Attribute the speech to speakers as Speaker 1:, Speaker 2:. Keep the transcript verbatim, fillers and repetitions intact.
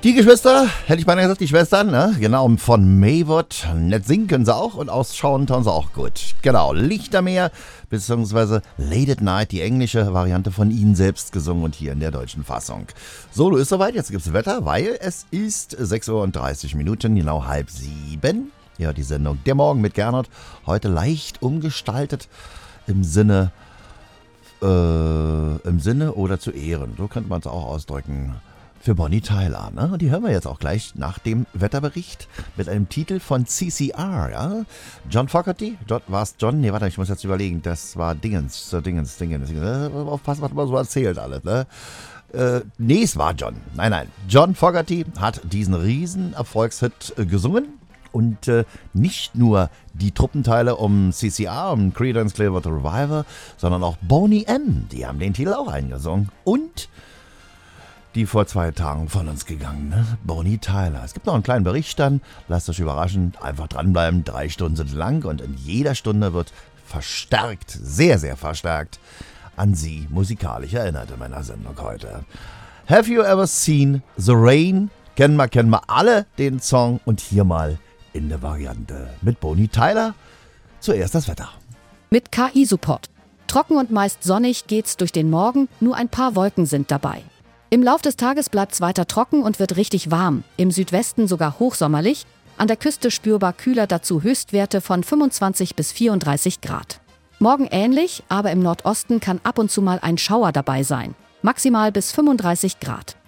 Speaker 1: Die Geschwister, hätte ich beinahe gesagt, die Schwestern, ne? Genau, von Maywood. Nett singen können sie auch und ausschauen tun sie auch gut. Genau, Lichtermeer, beziehungsweise Late at Night, die englische Variante von ihnen selbst gesungen und hier in der deutschen Fassung. Solo ist soweit, jetzt gibt's Wetter, weil es ist sechs Uhr und dreißig Minuten, genau halb sieben. Ja, die Sendung Der Morgen mit Gernot, heute leicht umgestaltet im Sinne, äh, im Sinne oder zu Ehren, so könnte man es auch ausdrücken. Für Bonnie Tyler, ne? Und die hören wir jetzt auch gleich nach dem Wetterbericht mit einem Titel von C C R, ja? John Fogerty? War es John? Nee, warte, ich muss jetzt überlegen. Das war Dingens, so Dingens, Dingens. Dingens. Aufpassen, was man so erzählt alles, ne? Äh, nee, es war John. Nein, nein. John Fogerty hat diesen riesen Erfolgshit äh, gesungen. Und äh, nicht nur die Truppenteile um C C R, um Creedence Clearwater Revival, sondern auch Boney M. Die haben den Titel auch eingesungen. Und die vor zwei Tagen von uns gegangen, ne? Bonnie Tyler. Es gibt noch einen kleinen Bericht dann, lasst euch überraschen, einfach dranbleiben, drei Stunden sind lang und in jeder Stunde wird verstärkt, sehr, sehr verstärkt an sie musikalisch erinnert in meiner Sendung heute. Have you ever seen the rain? Kennen wir, kennen wir alle den Song und hier mal in der Variante mit Bonnie Tyler. Zuerst das Wetter.
Speaker 2: Mit K I-Support. Trocken und meist sonnig geht's durch den Morgen, nur ein paar Wolken sind dabei. Im Lauf des Tages bleibt's weiter trocken und wird richtig warm. Im Südwesten sogar hochsommerlich. An der Küste spürbar kühler, dazu Höchstwerte von fünfundzwanzig bis vierunddreißig Grad. Morgen ähnlich, aber im Nordosten kann ab und zu mal ein Schauer dabei sein. Maximal bis fünfunddreißig Grad.